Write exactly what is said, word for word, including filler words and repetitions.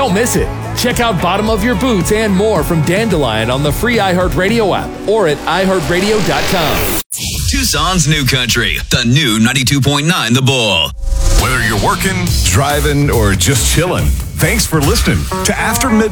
Don't miss it. Check out Bottom of Your Boots and more from Dandelion on the free iHeartRadio app or at i heart radio dot com. Tucson's New Country, the new ninety-two point nine The Bull. Whether you're working, driving, or just chilling, thanks for listening to After Midnight.